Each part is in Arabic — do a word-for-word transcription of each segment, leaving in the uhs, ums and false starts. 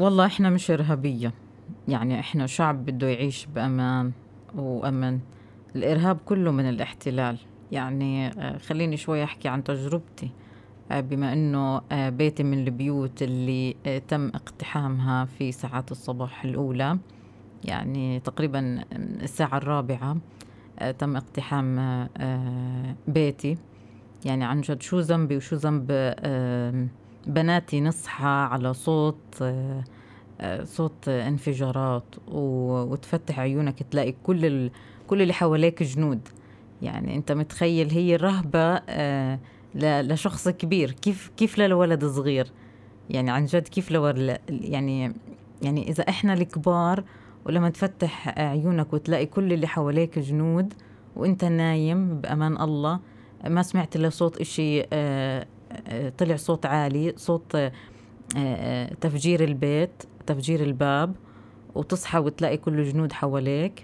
والله إحنا مش إرهابية، يعني إحنا شعب بده يعيش بأمان وأمن. الإرهاب كله من الاحتلال. يعني آه، خليني شوي أحكي عن تجربتي. آه، بما أنه آه، بيتي من البيوت اللي آه، تم اقتحامها في ساعات الصباح الأولى، يعني تقريبا الساعة الرابعة آه، تم اقتحام آه، آه، بيتي. يعني عن جد شو ذنبي وشو ذنب آه، بناتي نصحى على صوت آه، آه، صوت آه، انفجارات و- وتفتح عيونك تلاقي كل ال... كل اللي حواليك جنود. يعني انت متخيل هي الرهبة آه، ل... لشخص كبير، كيف كيف لولد صغير. يعني عن جد كيف لو يعني يعني إذا إحنا الكبار ولما تفتح عيونك وتلاقي كل اللي حواليك جنود وإنت نايم بأمان الله، ما سمعت إلا صوت إشي آه، آه، طلع صوت عالي، صوت آه، آه، تفجير البيت، تفجير الباب، وتصحى وتلاقي كل جنود حواليك،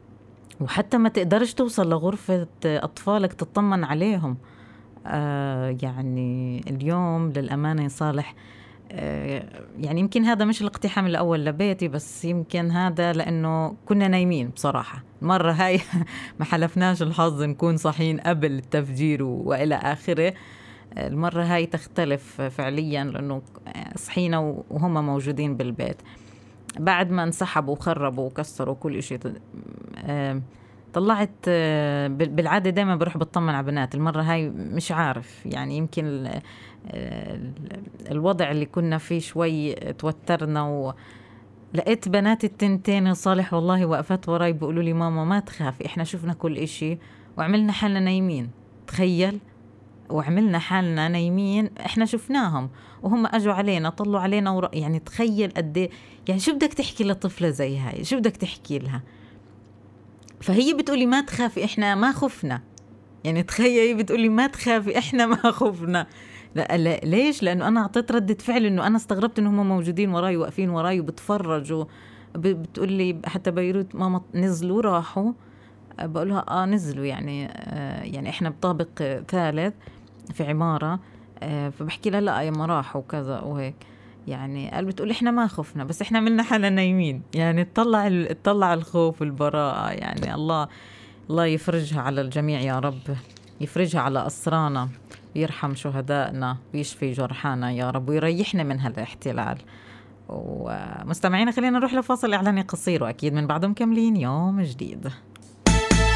وحتى ما تقدرش توصل لغرفة أطفالك تطمن عليهم. آه يعني اليوم للأمانة يا صالح، آه يعني يمكن هذا مش الاقتحام الأول لبيتي، بس يمكن هذا لأنه كنا نايمين بصراحة المرة هاي. ما حلفناش الحظ نكون صحيين قبل التفجير وإلى آخره. المرة هاي تختلف فعليا لأنه صحينا وهم موجودين بالبيت بعد ما انسحبوا وخربوا وكسروا كل شيء. آه طلعت آه، بالعادة دايما بروح بطمن على بنات، المرة هاي مش عارف يعني يمكن ال- ال- الوضع اللي كنا فيه شوي توترنا، ولقيت بنات التنتين صالح والله وقفت وراي بيقولوا لي ماما ما تخافي احنا شفنا كل اشي وعملنا حالنا نايمين. تخيل، وعملنا حالنا نايمين احنا شفناهم وهم اجوا علينا طلوا علينا ور... يعني تخيل قد إيه- يعني شو بدك تحكي لطفلة زي هاي، شو بدك تحكي لها؟ فهي بتقولي ما تخافي احنا ما خفنا. يعني تخيلي بتقولي ما تخافي احنا ما خفنا. لا, لا ليش؟ لانه انا اعطيت ردة فعل انه انا استغربت انهم موجودين وراي واقفين وراي وبتفرجوا. ب- بتقولي حتى بيروت ماما نزلوا راحوا. بقولها اه نزلوا يعني آه يعني احنا بطابق آه، ثالث في عمارة. آه فبحكي لها لا يا ما راحوا وكذا وهيك. يعني قال بتقول احنا ما خفنا بس احنا عملنا حالنا نايمين. يعني تطلع ال- تطلع الخوف والبراءة. يعني الله الله يفرجها على الجميع يا رب، يفرجها على أسرانا، ويرحم شهدائنا ويشفي جرحانا يا رب ويريحنا من هالاحتلال. ومستمعينا خلينا نروح لفاصل إعلاني قصير وأكيد من بعده مكملين يوم جديد.